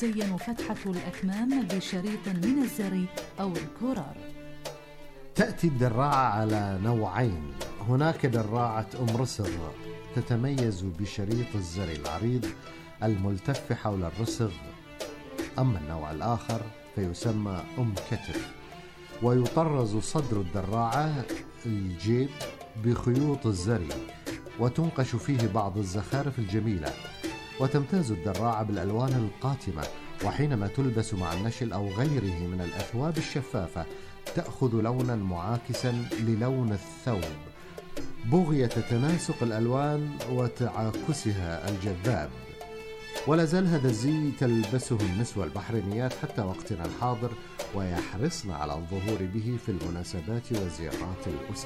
وتزين فتحة الأكمام بشريط من الزر أو الكرار. تأتي الدراعة على نوعين، هناك دراعة أم رسغ تتميز بشريط الزر العريض الملتف حول الرسغ، أما النوع الآخر فيسمى أم كتف، ويطرز صدر الدراعة الجيب بخيوط الزري وتنقش فيه بعض الزخارف الجميلة، وتمتاز الدراعة بالألوان القاتمة، وحينما تلبس مع النشل أو غيره من الأثواب الشفافة تأخذ لونا معاكسا للون الثوب بغية تناسق الألوان وتعاكسها الجذاب. ولا زال هذا الزي تلبسه النسوة البحرينيات حتى وقتنا الحاضر، ويحرصن على الظهور به في المناسبات وزيارات الأسر.